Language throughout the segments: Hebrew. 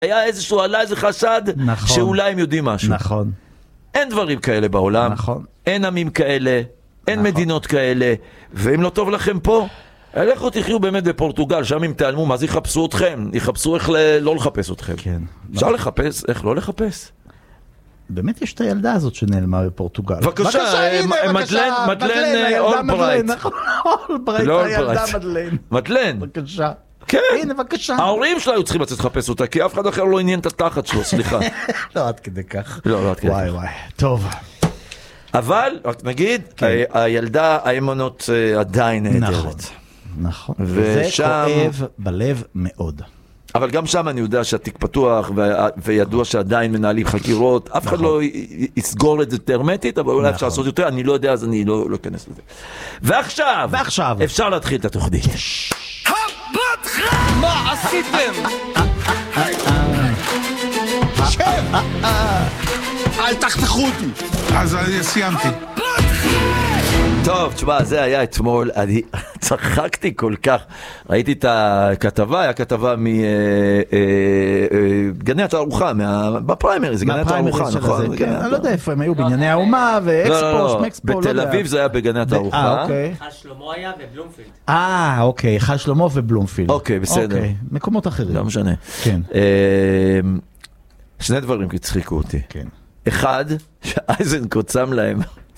היה עלה איזה חשד שאולי הם יודעים משהו. נכון. אין דברים כאלה בעולם. נכון. אין עמים כאלה, אין מדינות כאלה, ואם לא טוב לכם פה, לכו תחיו באמת בפורטוגל, שם אם תעלמו, מה זה יחפשו אתכם? יחפשו איך לא לחפש אתכם. כן. אפשר לחפש, איך לא לחפש? באמת יש את הילדה הזאת שנעלמה בפורטוגל. בבקשה, מדלן אולברייט. לא הילדה מדלן. מדלן. בבקשה. כן. הנה, בבקשה. ההורים שלה היו צריכים לצאת לחפש אותה, כי אף אחד אחר לא עניין את התחת שלו, סליחה. לא עד כדי כך. לא עד כדי כך. וואי. טוב. אבל, רק נגיד, הילדה האמונות עדיין נהדרת. נכון. וזה כואב בלב מאוד. אבל גם שם אני יודע שהתיק פתוח, וידוע שעדיין מנהלים חקירות, אף אחד לא יסגור את זה הרמטית, אבל אולי אפשר לעשות יותר, אני לא יודע, אז אני לא אכנס לזה. ועכשיו, אפשר להתחיל את התוכנית. מה עשיתם? שב! אל תחתכו אותי. אז אני סיימתי. טוב, תשמע, זה היה אתמול, אני צחקתי כל כך. ראיתי את הכתבה, היה כתבה מגני התערוכה, בפריימריז, זה גני התערוכה, נכון? אני לא יודע איפה הם היו, בענייני האומה ואקספו, שמקספו, בתל אביב זה היה בגני התערוכה. חל שלמה היה ובלומפילד. אוקיי, חל שלמה ובלומפילד. אוקיי, בסדר. מקומות אחרים. לא משנה. כן. שני דברים הצחיקו אותי. כן. אחד, שאייזנקוט שם להם,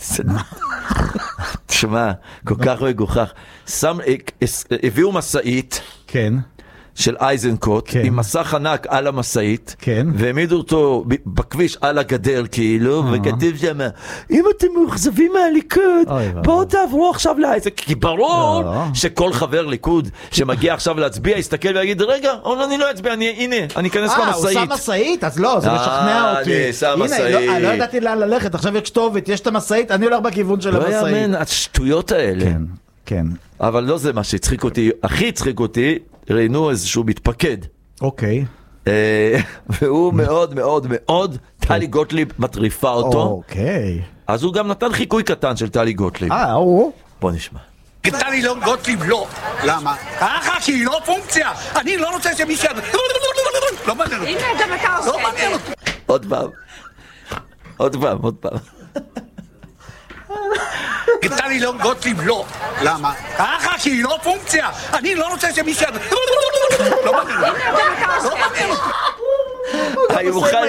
תשמע, כל כך מגוחך, הביאו מסעית, כן. של אייזנקוט, עם מסך ענק על המסעית, והעמידו אותו בכביש על הגדר כאילו, וכתב שם, אם אתם מאוכזבים מהליכוד, בואו תעברו עכשיו לאייזנקוט, כי ברור שכל חבר ליכוד שמגיע עכשיו להצביע, יסתכל ויגיד, רגע, אני לא אצביע, הנה, אני אכנס במסעית. הוא שם מסעית? אז לא, זה משכנע אותי. אני שם מסעית. הנה, לא ידעתי לאן ללכת, עכשיו יש כתובת, יש את המסעית, אני הולך בכיוון של המסעית. לא יאמן, השטויות האלה. כן. אבל לא זה מה שהצחיק אותי, הכי הצחיק אותי, ראינו איזשהו מתפקד. אוקיי. והוא מאוד מאוד מאוד, טלי גוטליב מטריפה אותו. אוקיי. אז הוא גם נתן חיקוי קטן של טלי גוטליב. בוא נשמע. טלי גוטליב לא. למה? ככה כי היא לא פונקציה. אני לא רוצה שמישהו... לא מעניין אותי. הנה, גם אתה עושה. לא מעניין אותי. עוד פעם. טלי גוטליב לא. למה? ככה כי היא לא פונקציה. אני לא רוצה שמישהו... לא מעניין אותי. הנה, גם אתה עושה. אני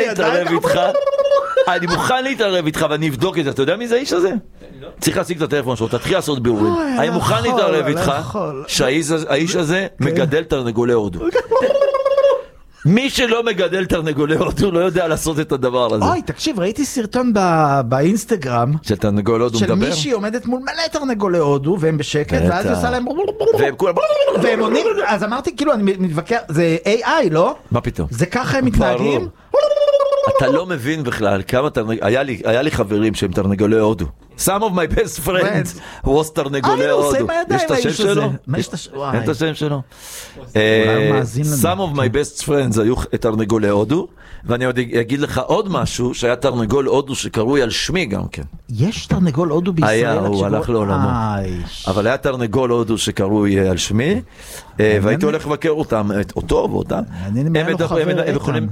מוכן להתערב איתך ואני אבדוק את זה. אתה יודע מי זה האיש הזה? צריך להשיג את הטלפון שלו, תתחיל לעשות בירורים. אני מוכן להתערב איתך שהאיש הזה מגדל תרנגולי הודו. מי שלא מגדל תרנגולי הודו לא יודע לעשות את הדבר הזה. אוי, תקשיב, ראיתי סרטון באינסטגרם של תרנגול הודו מדבר? של מישהי עומדת מול מלא תרנגולי הודו והם בשקט, ואז היא עושה להם והם כולם והם עונים, אז אמרתי כאילו אני מתווכח, זה AI, לא? מה פתאום? זה ככה הם מתנהגים? אתה לא מבין בכלל כמה היה לי חברים שהם תרנגולי הודו. Some of my best friends was תרנגולי הודו. יש את השם שלו? אין את השם שלו? Some of my best friends היו תרנגולי הודו, ואני עוד אגיד לך עוד משהו, שהיה תרנגול הודו שקרוי על שמי גם כן. יש תרנגול הודו בישראל? היה, הוא הלך לעולמו. אבל היה תרנגול הודו שקרוי על שמי, והייתי הולך לבקר אותם, אותו ואותם. הם יכולים...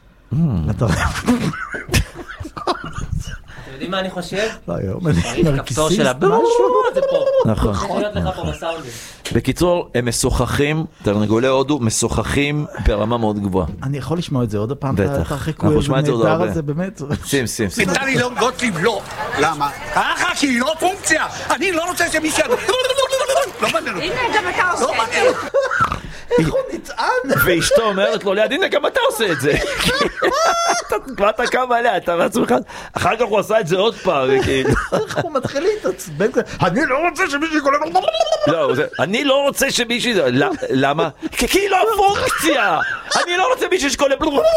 יודעים מה אני חושב? לא, כפתור של הבמה זה פה. נכון. יכול להיות לך פה בסאונדים. בקיצור, הם משוחחים, תרנגולי הודו משוחחים ברמה מאוד גבוהה. אני יכול לשמוע את זה עוד הפעם? בטח. אנחנו נשמע את זה עוד הרבה. שים. טלי גוטליב לא. למה? ככה כי היא לא פונקציה. אני לא רוצה שמישהו... לא מעניין אותי. הנה, גם אתה עושה. לא מעניין אותי. איך הוא נטען? ואשתו אומרת לו ליד, הנה גם אתה עושה את זה. כבר אתה קם עליה, אתה בעצמך. אחר כך הוא עשה את זה עוד פעם. איך הוא מתחיל להתעצבן? אני לא רוצה שמישהי קולה... לא, אני לא רוצה שמישהי... למה? כי היא לא הפונקציה. אני לא רוצה מישהי שקולה...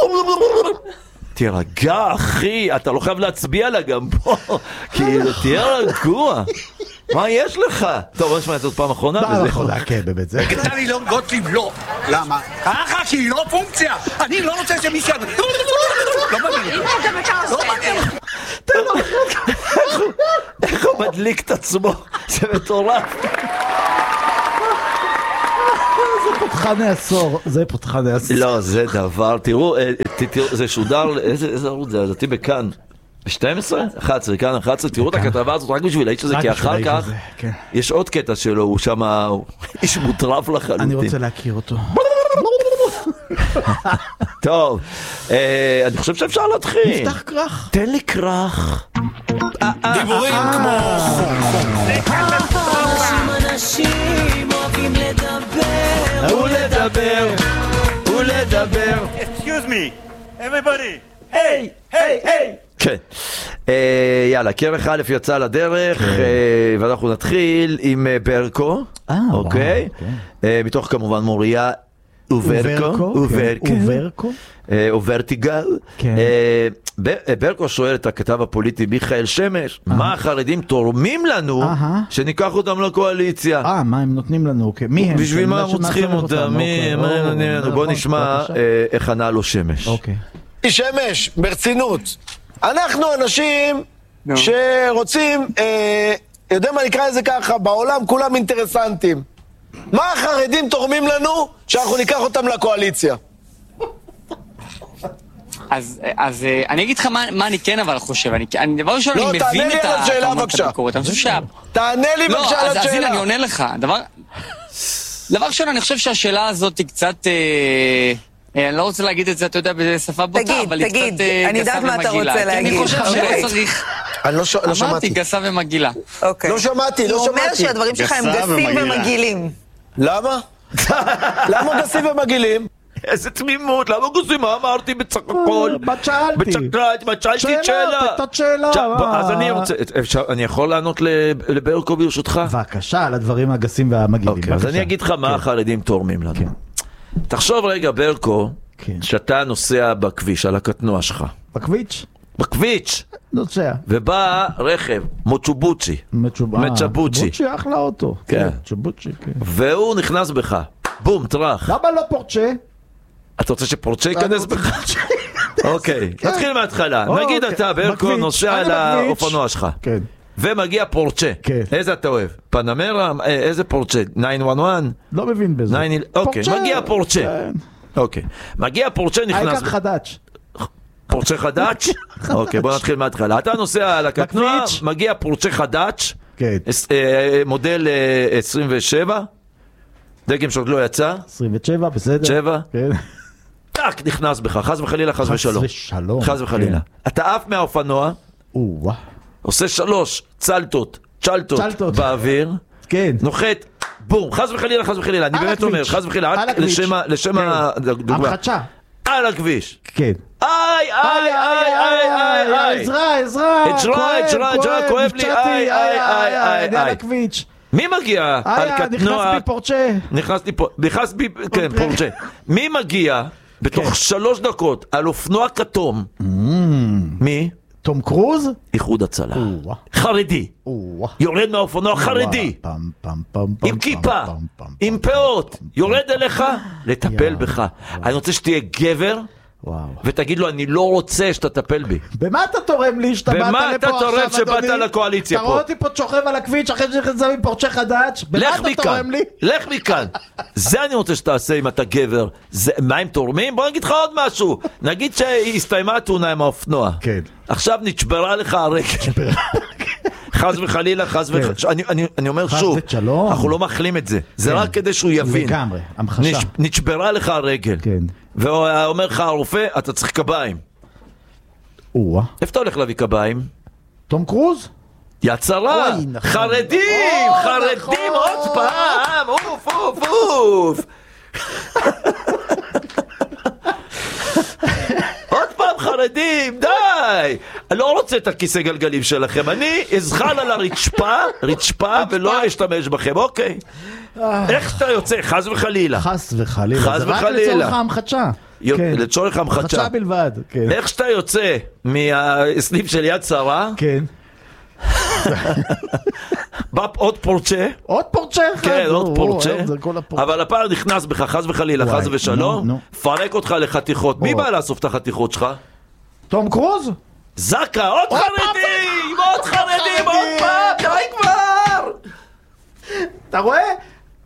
תירגע אחי, אתה לא חייב להצביע לה גם פה. כאילו, תהיה רגוע. מה יש לך? טוב, בוא נשמע את זה עוד פעם אחרונה. פעם אחרונה, כן, באמת זה. טלי גוטליב לא. למה? ככה כי היא לא פונקציה. אני לא רוצה שמישהו... לא מעניין אותי. הנה, גם אתה עושה. איך הוא מדליק את עצמו? זה מטורף. זה פותחני עשור, זה פותחני עשור. לא, זה דבר, תראו, זה שודר, איזה ערוץ זה, לדעתי בכאן. ב-12? 11, כאן 11, תראו את הכתבה הזאת רק בשביל האיש הזה, כי אחר כך יש עוד קטע שלו, הוא שם איש מוטרף לחלוטין. אני רוצה להכיר אותו. טוב, אני חושב שאפשר להתחיל. נפתח כרך. תן לי כרך. דיבורים כמו... אנשים אוהבים לדבר ולדבר. Excuse me, everybody. היי, היי, היי. כן. יאללה, כרך א' יצא לדרך, ואנחנו נתחיל עם ברקו, אוקיי? מתוך כמובן מוריה וורטיקל. ברקו שואל את הכתב הפוליטי מיכאל שמש, מה החרדים תורמים לנו שניקח אותם לקואליציה? מה הם נותנים לנו? מי הם? בשביל מה אנחנו צריכים אותם? בוא נשמע איך ענה לו שמש. שמש, ברצינות. אנחנו אנשים שרוצים, יודע מה נקרא לזה ככה, בעולם כולם אינטרסנטים. מה החרדים תורמים לנו שאנחנו ניקח אותם לקואליציה? אז אני אגיד לך מה אני כן אבל חושב, דבר ראשון אני מבין את הביקורת, אני חושב תענה לי בבקשה על השאלה. אז הנה אני עונה לך, דבר ראשון אני חושב שהשאלה הזאת היא קצת, אני לא רוצה להגיד את זה, אתה יודע, בשפה בוטה, אבל היא קצת גסה ומגעילה. אני חושב שלא צריך, אמרתי גסה ומגעילה. לא שמעתי. הוא אומר שהדברים שלך הם גסים ומגעילים. למה? למה גסים ומגעילים? איזה תמימות, למה גוסים? מה אמרתי בסך הכל? מה שאלתי? שאלה. אז אני רוצה, אני יכול לענות לברקו ברשותך? בבקשה, על הדברים הגסים והמגעילים. אז אני אגיד לך מה החרדים תורמים לנו. תחשוב רגע ברקו, שאתה נוסע בכביש, על הקטנוע שלך. בכביש. נוסע. ובא רכב, מוצ'ובוצ'י. מצ'בוצ'י. אחלה אוטו. כן. והוא נכנס בך. בום, טרח. למה לא פורצ'ה? אתה רוצה שפורצ'ה ייכנס בך? אוקיי, נתחיל מההתחלה. נגיד אתה ברקו נוסע על האופנוע שלך. כן. ומגיע פורצ'ה. איזה אתה אוהב? פנמרה? איזה פורצ'ה? 911? לא מבין בזה. אוקיי, מגיע פורצ'ה. אוקיי. מגיע פורצ'ה נכנס... העיקר חדש. פורצ'ה חדש? אוקיי, בוא נתחיל מההתחלה. אתה נוסע על הקטנוע, מגיע פורצ'ה חדש. מודל 27. דגם שעוד לא יצא. 27, בסדר. 7. טק, נכנס בך. חס וחלילה, חס ושלום. חס וחלילה. אתה עף מהאופנוע. עושה 3 צלטות באוויר, נוחת, בום, חס וחלילה, חס וחלילה, אני באמת אומר, חס וחלילה, רק לשם הדוגמה, המחדשה, על הכביש, כן, איי, עזרה, כואב לי, איי, מי מגיע על קטנוע, נכנס בי, כן, פורצ'ה, מי מגיע בתוך 3 דקות על אופנוע כתום, מי? תום קרוז? איחוד הצלה. חרדי. יורד מהאופנוע חרדי. עם כיפה. עם פאות. יורד אליך לטפל בך. אני רוצה שתהיה גבר ותגיד לו אני לא רוצה שתטפל בי. במה אתה תורם לי שאתה באת לפה עכשיו? במה אתה תורם שבאת לקואליציה פה? אתה רואה אותי פה שוכב על הכביש אחרי שחזר מפורצ'ה חדש? במה אתה תורם לי? לך מכאן. זה אני רוצה שתעשה אם אתה גבר. מה הם תורמים? בוא נגיד לך עוד משהו. נגיד שהסתיימה התאונה עם האופנוע. כן. עכשיו נשברה לך הרגל. חס וחלילה, חס וחלילה. אני אומר שוב, אנחנו לא מאכלים את זה. זה רק כדי שהוא יבין. לגמרי, המחשה. נשברה לך הרגל. כן. והוא אומר לך הרופא, אתה צריך קביים. איפה אתה הולך להביא קביים? תום קרוז? יצרה. חרדים, חרדים עוד פעם. אוף. עוד פעם חרדים, די! אני לא רוצה את הכיסא גלגלים שלכם, אני אזחל על הרצפה ולא אשתמש בכם, אוקיי? איך אתה יוצא? חס וחלילה. חס וחלילה. זה רק לצורך ההמחשה. לצורך ההמחשה. המחשה בלבד. איך שאתה יוצא מהסניף של יד שרה, כן. בא עוד פורצ'ה. עוד פורצ'ה? כן, עוד פורצ'ה. אבל הפעם נכנס בך, חס וחלילה, חס ושלום, פרק אותך לחתיכות. מי בא לאסוף את החתיכות שלך? תום קרוז? זקה, עוד חרדים, עוד פעם, די כבר! אתה רואה?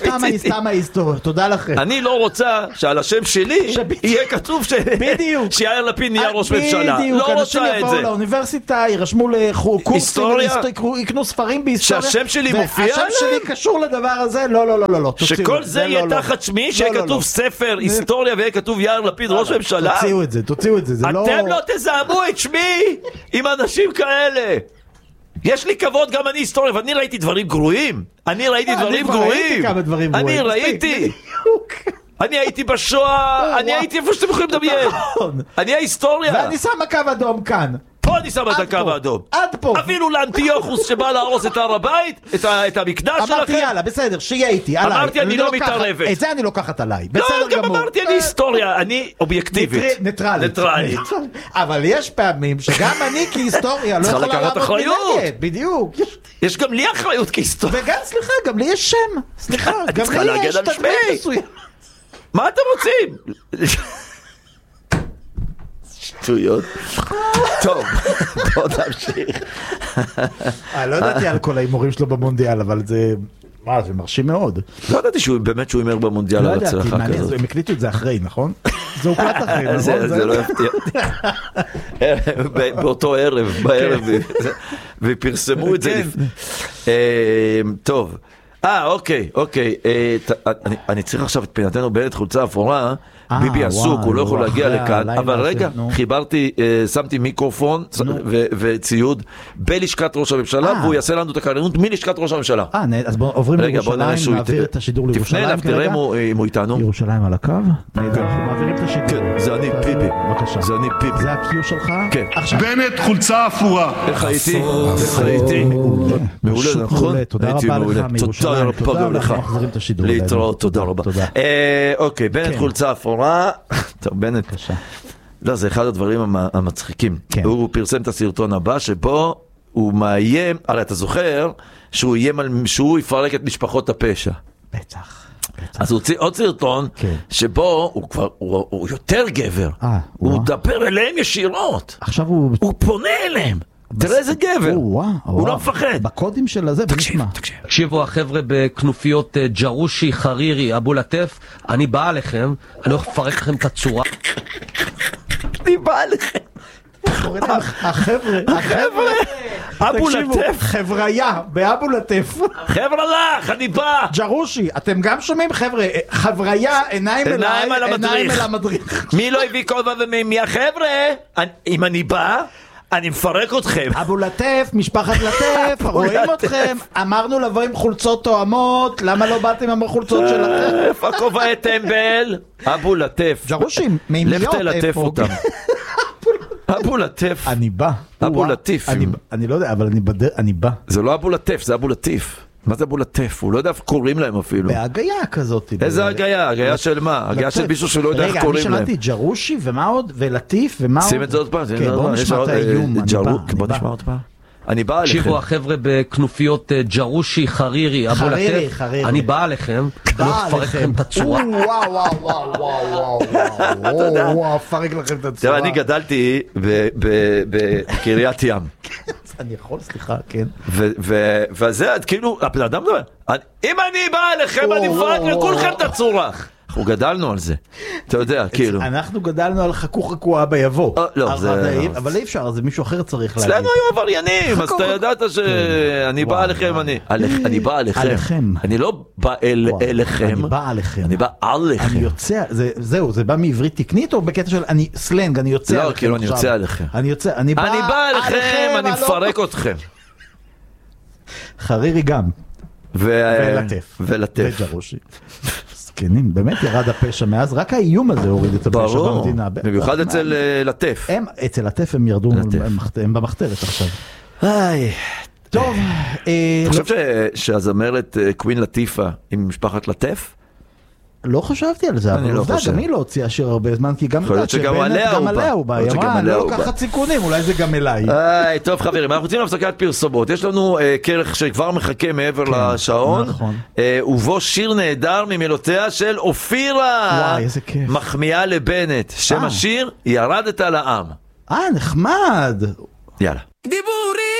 סתם ההיסטוריה, תודה לכם. אני לא רוצה שעל השם שלי יהיה כתוב שיאיר לפיד נהיה ראש ממשלה. לא רוצה את זה. אנשים יבואו לאוניברסיטה, יירשמו לקורסים, יקנו ספרים בהיסטוריה. שהשם שלי מופיע עליהם? השם שלי קשור לדבר הזה? לא. שכל זה יהיה תחת שמי, שיהיה כתוב ספר היסטוריה ויהיה כתוב יאיר לפיד ראש ממשלה? תוציאו את זה. אתם לא תזהמו את שמי עם אנשים כאלה. יש לי כבוד, גם אני היסטוריה, ואני ראיתי דברים גרועים. אני ראיתי אני הייתי בשואה, אני הייתי איפה שאתם יכולים לדמיין. אני ההיסטוריה. ואני שם הקו אדום כאן. פה אני שם את הקו האדום. עד פה. אפילו לאנטיוכוס שבא להרוס את הר הבית, את המקדש שלכם. אמרתי יאללה, בסדר, שיהיה איתי, עליי. אמרתי אני לא מתערבת. את זה אני לוקחת עליי. לא, גם אמרתי אני היסטוריה, אני אובייקטיבית. ניטרלית. אבל יש פעמים שגם אני כהיסטוריה לא יכולה לעמוד מנגד. בדיוק. יש גם לי אחריות כהיסטוריה. וגם, סליחה, גם לי יש שם. סליחה, גם לי יש תדמית מסוים. מה אתם רוצים? שטויות. טוב, בוא נמשיך. לא ידעתי על כל ההימורים שלו במונדיאל, אבל זה... מה, זה מרשים מאוד. לא ידעתי באמת שהוא הימר במונדיאל על הצלחה כזאת. הם הקליטו את זה אחרי, נכון? זה הוקלט אחרי, נכון? זה לא יפתיע. באותו ערב, בערב, ופרסמו את זה. טוב. אוקיי. אני צריך עכשיו את פינתנו בילד חולצה אפורה. ביבי עסוק, הוא לא יכול להגיע לכאן, אבל רגע, חיברתי, שמתי מיקרופון וציוד בלשכת ראש הממשלה, והוא יעשה לנו את הקריינות מלשכת ראש הממשלה. אז עוברים לירושלים, נעביר את השידור לירושלים. תפנה אליו, תראה אם הוא איתנו. ירושלים על הקו, אנחנו מעבירים את השידור. כן, זה אני ביבי. בבקשה. זה אני ביבי. זה הקיו שלך? כן. בנט חולצה אפורה. איך הייתי? מעולה, נכון? תודה רבה לך מירושלים. תודה רבה לך. להתראות, תודה רבה. אוקיי, בנט חולצה אפורה. טוב, בנט. לא, זה אחד הדברים המצחיקים. הוא פרסם את הסרטון הבא שבו הוא מאיים, הרי אתה זוכר שהוא שהוא יפרק את משפחות הפשע. בטח. אז הוא הוציא עוד סרטון שבו הוא יותר גבר. הוא מדבר אליהם ישירות. עכשיו הוא פונה אליהם. תראה איזה גבר, הוא לא מפחד. בקודים של הזה, ונשמע. תקשיבו החבר'ה בכנופיות ג'רושי, חרירי, אבו לטף, אני בא עליכם, אני הולך לפרק לכם את הצורה. אני בא עליכם. החבר'ה, אבו לטף. חבריה, באבו לטף. חבר'ה לך, אני בא. ג'רושי, אתם גם שומעים חבר'ה, חבריה, עיניים אליי, עיניים אל המדריך. מי לא הביא כובע ומי החבר'ה? אם אני בא... אני מפרק אתכם. אבו לטף, משפחת לטף, רואים אתכם. אמרנו לבוא עם חולצות תואמות, למה לא באתם עם החולצות שלכם? איפה הכובע טמבל? אבו לטף. ג'רושים, מימיות. לך תלטף אותם. אבו לטף. אני בא. אבו לטיף. אני לא יודע, אבל אני בא. זה לא אבו לטף, זה אבו לטיף. מה זה אבו לטף? הוא לא יודע איך קוראים להם אפילו. בהגיה כזאת. איזה הגיה? הגיה של מה? הגיה של מישהו שלא יודע איך קוראים להם. רגע, אני שמעתי ג'רושי ומה עוד? ולטיף ומה עוד? שים את זה עוד פעם. כן, בוא נשמע את האיום. בוא נשמע עוד פעם. אני בא עליכם. תקשיבו החבר'ה בכנופיות ג'רושי, חרירי, אבו לטף, אני בא עליכם, אני הולך לפרק לכם את הצורה. וואו, פרק לכם את הצורה. אני גדלתי בקריית ים. אני יכול, סליחה, כן. וזה, כאילו, הבן אדם מדבר, אם אני בא אליכם, אני מפרק לכולכם את הצורה. אנחנו גדלנו על זה, אתה יודע, כאילו. אנחנו גדלנו על חכו אבא יבוא. לא, זה... אבל אי אפשר, זה מישהו אחר צריך להגיד. אצלנו היו עבריינים, אז אתה ידעת שאני בא אליכם, אני בא אליכם. אני לא בא אליכם. אני בא עליכם. אני בא עליכם. אני יוצא, זהו, זה בא מעברית תקנית או בקטע של סלנג, אני יוצא עליכם. לא, כאילו אני יוצא עליכם. אני בא אליכם, אני מפרק אתכם. חרירי גם. ולטף. וג'רושי. זקנים, באמת ירד הפשע מאז, רק האיום הזה הוריד את הפשע במדינה. במיוחד אצל לטף. אצל לטף הם ירדו, הם במחתרת עכשיו. טוב. אני חושב שהזמרת קווין לטיפה עם משפחת לטף? לא חשבתי על זה, אבל עובדה, גם היא לא הוציאה שיר הרבה זמן, כי גם עליה הוא בא, היא אמרה, אני לא לוקחת סיכונים, אולי זה גם אליי. טוב חברים, אנחנו רוצים להפסקת פרסומות, יש לנו כרך שכבר מחכה מעבר לשעון, ובו שיר נהדר ממילותיה של אופירה, וואי, איזה כיף. מחמיאה לבנט, שם השיר, ירדת לעם. נחמד. יאללה. דיבורי